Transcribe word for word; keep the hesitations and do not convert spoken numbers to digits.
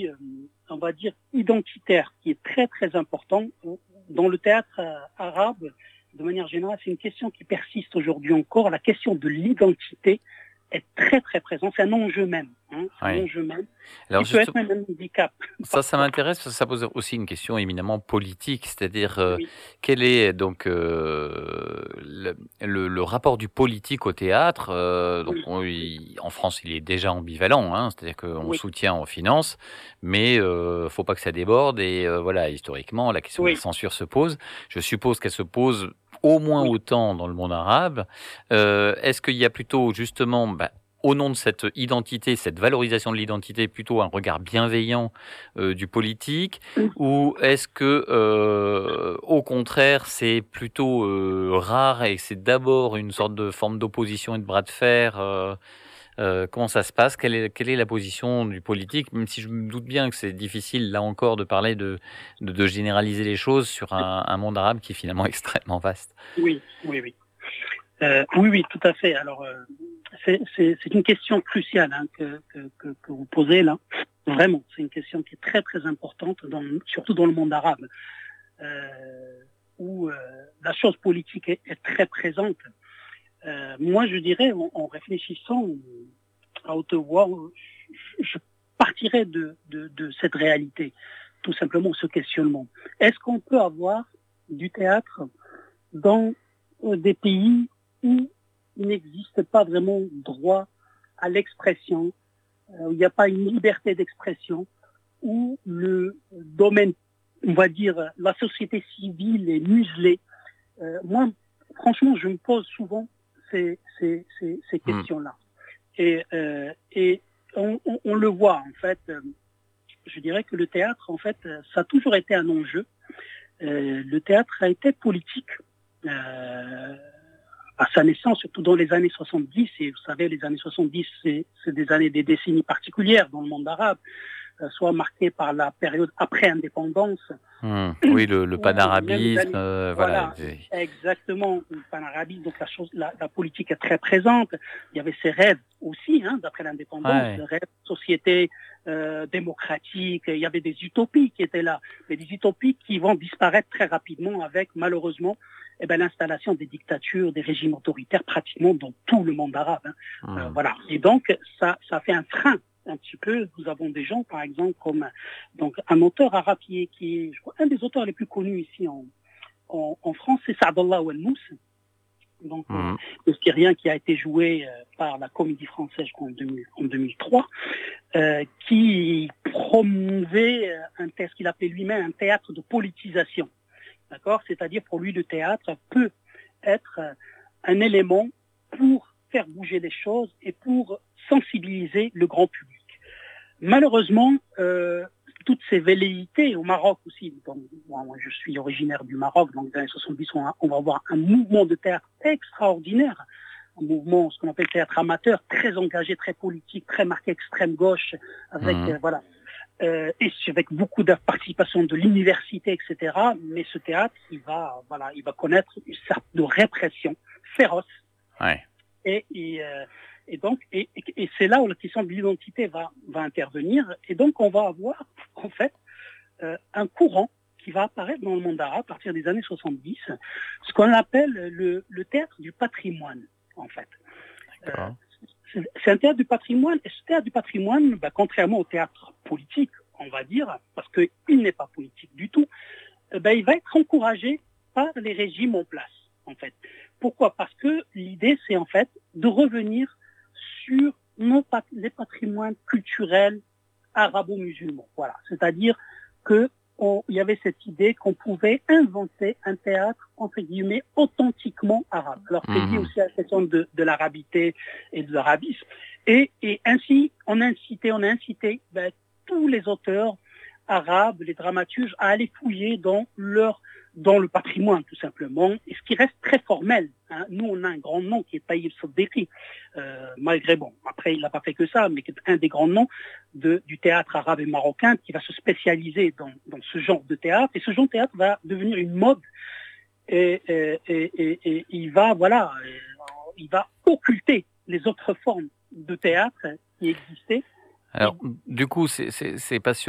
aussi, euh, on va dire, identitaire, qui est très très important. Dans le théâtre euh, arabe, de manière générale, c'est une question qui persiste aujourd'hui encore. La question de l'identité est très très présente. C'est un enjeu même. Hein, c'est Oui. un enjeu même. Alors, Qui peut juste, être même un handicap. ça, ça m'intéresse parce que ça pose aussi une question éminemment politique, c'est-à-dire euh, Oui, quel est donc euh, le, le, le rapport du politique au théâtre. euh, donc, oui, on- il- en France, il est déjà ambivalent, hein, c'est-à-dire qu'on oui, soutient, on finance, mais euh, faut pas que ça déborde. Et euh, voilà, historiquement, la question de la oui, censure se pose. Je suppose qu'elle se pose au moins oui. autant dans le monde arabe. Euh, est-ce qu'il y a plutôt justement, bah, au nom de cette identité, cette valorisation de l'identité, plutôt un regard bienveillant euh, du politique, ou est-ce que, euh, au contraire, c'est plutôt euh, rare et que c'est d'abord une sorte de forme d'opposition et de bras de fer euh, euh, Comment ça se passe quelle est, quelle est la position du politique? Même si je me doute bien que c'est difficile, là encore, de parler de, de, de généraliser les choses sur un, un monde arabe qui est finalement extrêmement vaste. Oui, oui, oui. Euh, oui, oui, tout à fait. Alors, euh, c'est, c'est, c'est une question cruciale hein, que, que, que, que vous posez là. Vraiment, c'est une question qui est très, très importante, dans, surtout dans le monde arabe, euh, où euh, la chose politique est, est très présente. Euh, moi, je dirais, en, en réfléchissant à haute voix, je, je partirais de, de, de cette réalité, tout simplement ce questionnement. Est-ce qu'on peut avoir du théâtre dans euh, des pays où il n'existe pas vraiment droit à l'expression, euh, où il n'y a pas une liberté d'expression, où le domaine, on va dire, la société civile est muselée. Euh, moi, franchement, je me pose souvent ces, ces, ces, ces Hmm. questions-là. Et, euh, et on, on, on le voit, en fait, euh, je dirais que le théâtre, en fait, ça a toujours été un enjeu. Euh, le théâtre a été politique. Euh, à sa naissance, surtout dans les années soixante-dix, et vous savez, les années soixante-dix, c'est, c'est des années, des décennies particulières dans le monde arabe, euh, soit marquées par la période après-indépendance, Hmm. Oui, le, le ou même les panarabisme, années, euh, voilà. voilà, exactement, le panarabisme, donc la, chose, la, la politique est très présente. Il y avait ces rêves aussi, hein, d'après l'indépendance, Ouais. le rêve de société euh, démocratique, il y avait des utopies qui étaient là, mais des utopies qui vont disparaître très rapidement avec, malheureusement, eh ben, l'installation des dictatures, des régimes autoritaires pratiquement dans tout le monde arabe. Hein. Hmm. Euh, voilà. Et donc, ça, ça fait un frein un petit peu. Nous avons des gens, par exemple, comme donc un auteur arabe qui est, qui est je crois, un des auteurs les plus connus ici en, en, en France, c'est Saadallah Ouelmous, donc euh, Hmm. le Syrien qui a été joué euh, par la Comédie Française, je crois, en, deux mille, en deux mille trois, euh, qui promouvait euh, un ce qu'il appelait lui-même un théâtre de politisation. D'accord ? C'est-à-dire, pour lui, le théâtre peut être euh, un élément pour faire bouger les choses et pour sensibiliser le grand public. Malheureusement, euh, toutes ces velléités au Maroc aussi, donc, moi, moi, je suis originaire du Maroc, dans les années soixante-dix, on va, on va avoir un mouvement de théâtre extraordinaire, un mouvement, ce qu'on appelle théâtre amateur, très engagé, très politique, très marqué extrême gauche, avec, Hmm. euh, voilà, euh, et avec beaucoup de participation de l'université, et cetera. Mais ce théâtre, il va, voilà, il va connaître une sorte de répression féroce. Ouais. Et, et, euh, et donc, et, et c'est là où la question de l'identité va, va intervenir. Et donc, on va avoir, en fait, euh, un courant qui va apparaître dans le monde arabe à partir des années soixante-dix, ce qu'on appelle le, le théâtre du patrimoine, en fait. Euh, c'est, c'est un théâtre du patrimoine, et ce théâtre du patrimoine, bah, contrairement au théâtre politique, on va dire, parce qu'il n'est pas politique du tout, euh, bah, il va être encouragé par les régimes en place, en fait. Pourquoi ? Parce que l'idée, c'est en fait de revenir sur nos pat- les patrimoines culturels arabo-musulmans. Voilà. C'est-à-dire qu'il y avait cette idée qu'on pouvait inventer un théâtre, entre guillemets, authentiquement arabe. Alors, c'est lié Hmm. aussi à la question de, de l'arabité et de l'arabisme. Et, et ainsi, on a incité, on a incité ben, tous les auteurs arabes, les dramaturges, à aller fouiller dans leur dans le patrimoine, tout simplement, et ce qui reste très formel. Hein. Nous, on a un grand nom qui est Taïb Soddeki, euh, malgré, bon, après, il n'a pas fait que ça, mais qui est un des grands noms de, du théâtre arabe et marocain qui va se spécialiser dans, dans ce genre de théâtre, et ce genre de théâtre va devenir une mode, et, et, et, et, et il va, voilà, il va occulter les autres formes de théâtre qui existaient. Alors, du coup, c'est, c'est, c'est passionnant.